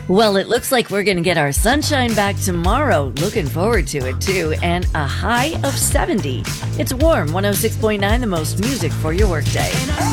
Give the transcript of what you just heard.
Well, it looks like we're going to get our sunshine back tomorrow. Looking forward to it, too. And a high of 70. It's warm, 106.9, the most music for your workday.